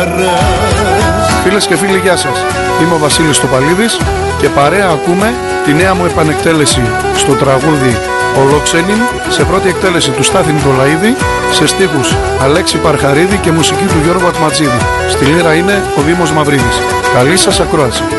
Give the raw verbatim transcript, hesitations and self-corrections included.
Φίλες και φίλοι, γεια σας. Είμαι ο Βασίλης Τοπαλίδης και παρέα ακούμε τη νέα μου επανεκτέλεση στο τραγούδι Ολόξενην, σε πρώτη εκτέλεση του Στάθη Νικολαίδη, σε στίχους Αλέξη Παρχαρίδη και μουσική του Γιώργου Ατματζίδη. Στη λύρα είναι ο Δήμος Μαυρίδης. Καλή σας ακρόαση.